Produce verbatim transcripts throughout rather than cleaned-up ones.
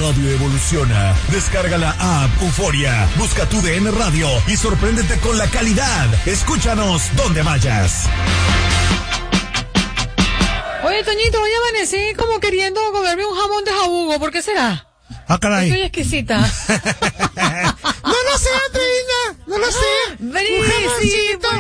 radio evoluciona. Descarga la app Euforia, busca tu D N Radio y sorpréndete con la calidad. Escúchanos donde vayas. Oye, Toñito, hoy amanecí como queriendo comerme un jamón de jabugo. ¿Por qué será? Ah, caray. Estoy exquisita. No lo sé, Andreina. No lo sé. Brísimo.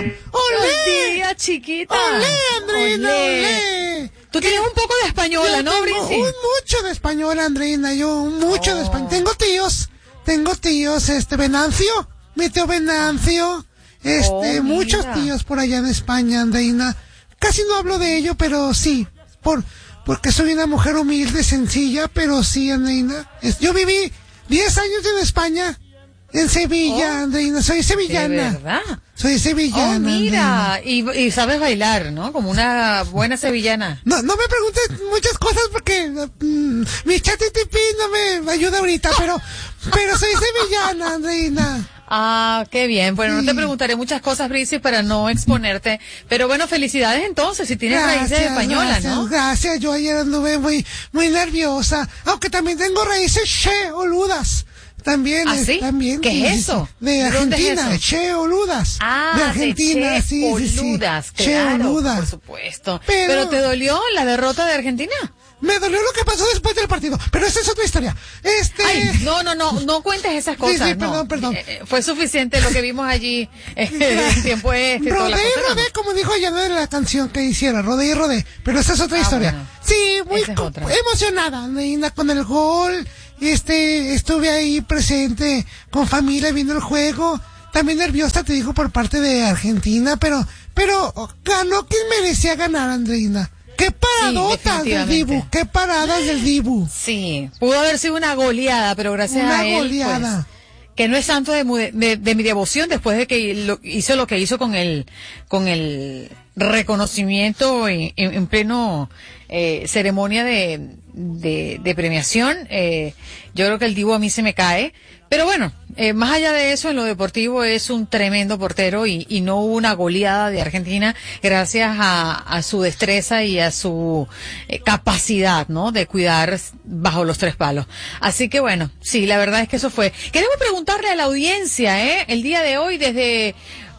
Olé. Día, chiquita. Olé, Andreina, olé. olé. Tú tienes un poco de española, yo ¿no, tengo Brisi? un mucho de española, Andreina. Yo, un mucho oh. de española. Tengo tíos. Tengo tíos, este, Venancio. Mi tío Venancio. Este, oh, muchos tíos por allá en España, Andreina. Casi no hablo de ello, pero sí. Por... Porque soy una mujer humilde, sencilla, pero sí, Andreina. Yo viví diez años en España, en Sevilla, oh, Andreina. Soy sevillana. ¿De verdad? Soy sevillana. Oh, mira, y, y sabes bailar, ¿no? Como una buena sevillana. No, no me preguntes muchas cosas porque mm, mi chat G P T no me ayuda ahorita, pero, pero soy sevillana, Andreina. Ah, qué bien. Bueno, sí. No te preguntaré muchas cosas, Brisi, para no exponerte. Pero bueno, felicidades entonces, si tienes gracias, raíces españolas, gracias, ¿no? Gracias, yo ayer anduve muy, muy nerviosa. Aunque también tengo raíces che oludas. También, ¿Ah, sí? también. ¿Qué sí, es eso? De Argentina, ¿Dónde es eso? Che oludas. Ah, de Argentina, de che sí, sí, sí. oludas, Che claro, oludas. por supuesto. Pero, ¿Pero te dolió la derrota de Argentina? Me dolió lo que pasó después del partido, pero esa es otra historia. Este... Ay, no, no, no, no cuentes esas cosas. Sí, sí, perdón, no. perdón. Eh, fue suficiente lo que vimos allí eh, el tiempo este. Rodé y rodé, no. como dijo ya de la canción que hiciera, rodé y rodé, pero esa es otra ah, historia. Bueno. Sí, muy es co- emocionada, Neina, con el gol. Este, estuve ahí presente con familia viendo el juego. También nerviosa, te digo, por parte de Argentina, pero, pero ganó quien merecía ganar, Andreina. ¡Qué paradotas sí, del Dibu! ¡Qué paradas del Dibu! Sí, pudo haber sido una goleada, pero gracias una a él, goleada. Pues, que no es santo de, de, de mi devoción después de que lo, hizo lo que hizo con el, con el reconocimiento en, en, en pleno eh, ceremonia de, de, de premiación. Eh, yo creo que el Dibu a mí se me cae. Pero bueno, eh, más allá de eso, en lo deportivo es un tremendo portero y, y no hubo una goleada de Argentina gracias a, a su destreza y a su eh, capacidad, ¿no? De cuidar bajo los tres palos. Así que bueno, sí, la verdad es que eso fue. Queremos preguntarle a la audiencia, ¿eh? El día de hoy, desde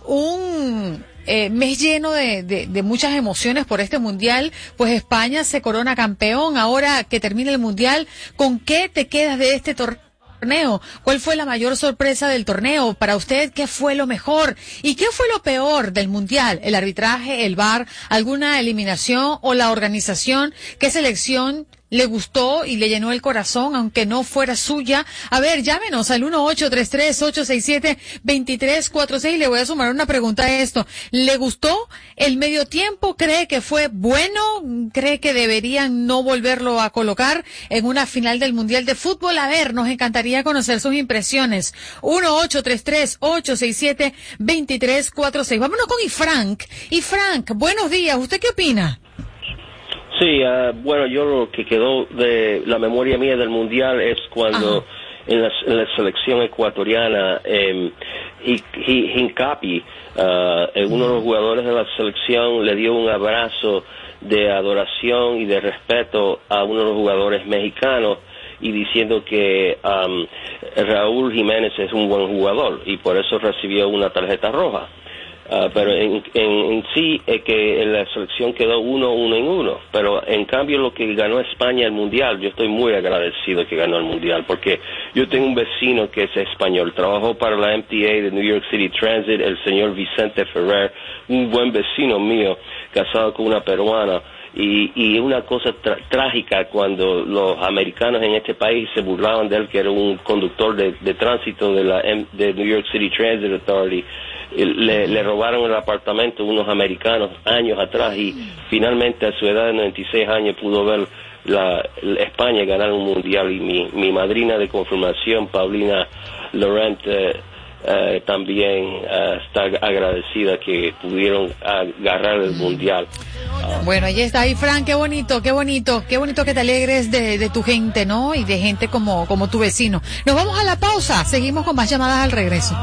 un eh, mes lleno de, de, de muchas emociones por este mundial, pues España se corona campeón. Ahora que termina el mundial, ¿con qué te quedas de este torneo? torneo. ¿Cuál fue la mayor sorpresa del torneo? Para usted, ¿qué fue lo mejor? ¿Y qué fue lo peor del mundial? ¿El arbitraje, el V A R, alguna eliminación o la organización? ¿Qué selección le gustó y le llenó el corazón, aunque no fuera suya? A ver, llámenos al uno ocho tres tres, ocho seis siete, dos tres cuatro seis. Le voy a sumar una pregunta a esto. ¿Le gustó el medio tiempo? ¿Cree que fue bueno? ¿Cree que deberían no volverlo a colocar en una final del Mundial de Fútbol? A ver, nos encantaría conocer sus impresiones. uno ocho tres tres, ocho seis siete, dos tres cuatro seis. Vámonos con Ifrank. Ifrank, buenos días. ¿Usted qué opina? Sí, uh, bueno, yo lo que quedó de la memoria mía del Mundial es cuando en la, en la selección ecuatoriana, eh, Hincapi, uh, uno de los jugadores de la selección, le dio un abrazo de adoración y de respeto a uno de los jugadores mexicanos y diciendo que um, Raúl Jiménez es un buen jugador y por eso recibió una tarjeta roja. Uh, pero en, en, en sí es que la selección quedó uno, uno en uno. Pero en cambio lo que ganó España el Mundial, yo estoy muy agradecido que ganó el Mundial, porque yo tengo un vecino que es español, trabajó para la M T A de New York City Transit, el señor Vicente Ferrer, un buen vecino mío, casado con una peruana. Y, y una cosa tra- trágica cuando los americanos en este país se burlaban de él, que era un conductor de, de tránsito de la M- de New York City Transit Authority. Le, le robaron el apartamento unos americanos años atrás y finalmente a su edad de noventa y seis años pudo ver la, la España ganar un mundial y mi, mi madrina de confirmación, Paulina Laurent, eh, eh, también eh, está agradecida que pudieron agarrar el mundial. Bueno, ahí está, ahí Frank, qué bonito, qué bonito, qué bonito que te alegres de, de tu gente, ¿no? Y de gente como, como tu vecino. Nos vamos a la pausa, seguimos con más llamadas al regreso.